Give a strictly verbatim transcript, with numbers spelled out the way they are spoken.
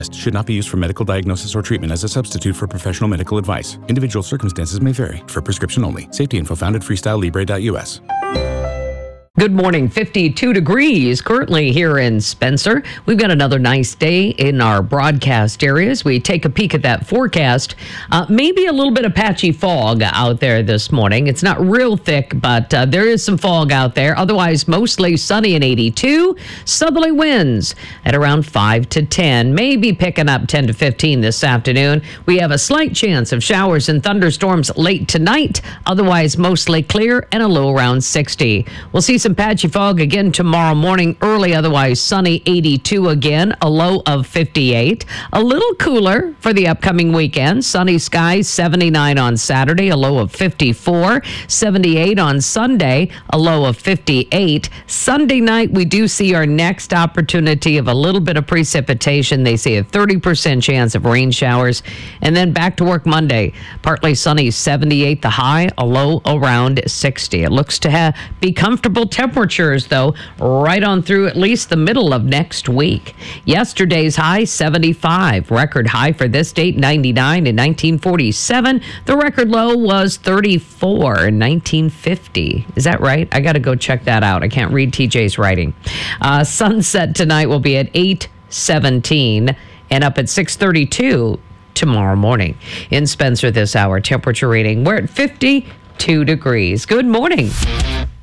Should not be used for medical diagnosis or treatment as a substitute for professional medical advice. Individual circumstances may vary. For prescription only. Safety info found at freestyle libre dot U S. Good morning. fifty-two degrees currently here in Spencer. We've got another nice day in our broadcast areas. We take a peek at that forecast. Uh, maybe a little bit of patchy fog out there this morning. It's not real thick, but uh, there is some fog out there. Otherwise, mostly sunny and eighty-two. Southerly winds at around five to ten. Maybe picking up ten to fifteen this afternoon. We have a slight chance of showers and thunderstorms late tonight. Otherwise, mostly clear and a low around sixty. We'll see some patchy fog again tomorrow morning early, otherwise sunny, eighty-two again, a low of fifty-eight. A little cooler for the upcoming weekend. Sunny skies, seventy-nine on Saturday, a low of fifty-four. seventy-eight on Sunday, a low of fifty-eight. Sunday night, we do see our next opportunity of a little bit of precipitation. They say a thirty percent chance of rain showers. And then back to work Monday. Partly sunny, seventy-eight the high, a low around sixty. It looks to have, be comfortable temperatures, though, right on through at least the middle of next week. Yesterday's high, seventy-five. Record high for this date, ninety-nine in nineteen forty-seven. The record low was thirty-four in nineteen fifty. Is that right? I got to go check that out. I can't read T J's writing. Uh, sunset tonight will be at eight seventeen and up at six thirty-two tomorrow morning. In Spencer this hour, temperature reading, we're at fifty-two degrees. Good morning.